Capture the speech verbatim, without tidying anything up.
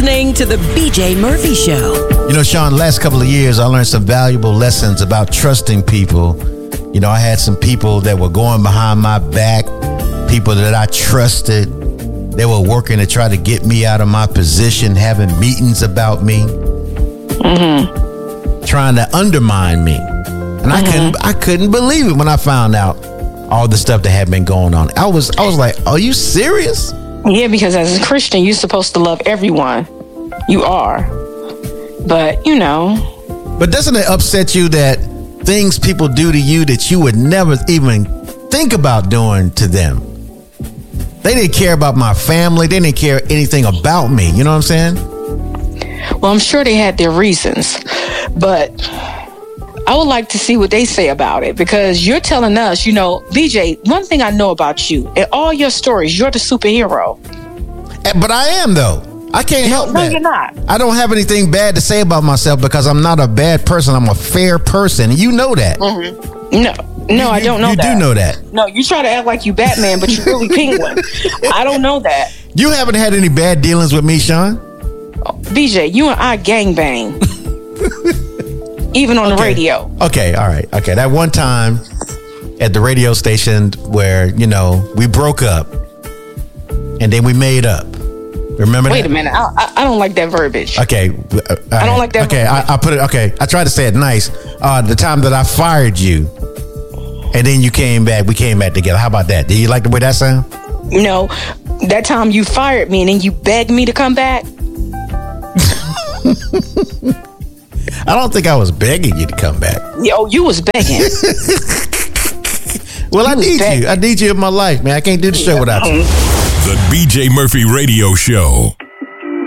listening to The B J Murphy Show. You know, Sean, last couple of years, I learned some valuable lessons about trusting people. You know, I had some people that were going behind my back, people that I trusted. They were working to try to get me out of my position, having meetings about me, mm-hmm. trying to undermine me. And mm-hmm. I couldn't I couldn't believe it when I found out all the stuff that had been going on. I was I was like, are you serious? Yeah, because as a Christian, you're supposed to love everyone. You are. But, you know. But doesn't it upset you that things people do to you that you would never even think about doing to them? They didn't care about my family. They didn't care anything about me. You know what I'm saying? Well, I'm sure they had their reasons. But I would like to see what they say about it, because you're telling us, you know, B J, one thing I know about you, in all your stories, you're the superhero. But I am, though. I can't help no, that. No, you're not. I don't have anything bad to say about myself because I'm not a bad person. I'm a fair person. You know that. Mm-hmm. No, no, you, I don't know you that. You do know that. No, you try to act like you Batman, but you're really Penguin. I don't know that. You haven't had any bad dealings with me, Sean? Oh, B J, you and I gangbang. Even on okay. the radio. Okay, all right. Okay, that one time at the radio station where, you know, we broke up and then we made up. Remember Wait that? a minute. I, I, I don't like that verbiage. Okay. Uh, I don't like that Okay, verbiage. I, I put it, okay. I tried to say it nice. Uh, the time that I fired you and then you came back, we came back together. How about that? Do you like the way that sound? No, that time you fired me and then you begged me to come back. I don't think I was begging you to come back. Yo, you was begging. Well, you I need begging. you. I need you in my life, man. I can't do the show without you. The B J Murphy Radio Show.